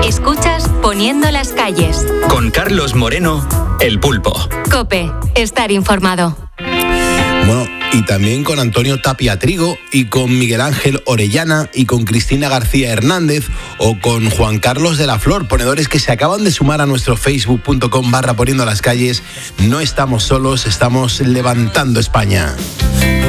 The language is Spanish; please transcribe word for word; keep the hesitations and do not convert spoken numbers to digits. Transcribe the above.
Escuchas Poniendo las calles. Con Carlos Moreno, El Pulpo. COPE, estar informado. Bueno, y también con Antonio Tapia Trigo y con Miguel Ángel Orellana y con Cristina García Hernández o con Juan Carlos de la Flor, ponedores que se acaban de sumar a nuestro facebook.com barra Poniendo las calles. No estamos solos, estamos levantando España.